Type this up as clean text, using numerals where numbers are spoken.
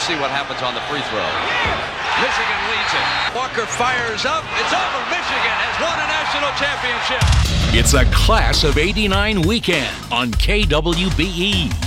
Let's see what happens on the free throw. Michigan leads it. Walker fires up. It's over. Michigan has won a national championship. It's a Class of '89 weekend on KWBE.